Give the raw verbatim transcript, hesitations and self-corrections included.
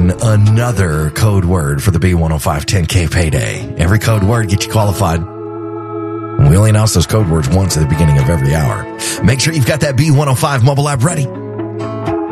in another code word for the B one oh five ten K payday. Every code word gets you qualified. We only announce those code words once at the beginning of every hour. Make sure you've got that B one oh five mobile app ready.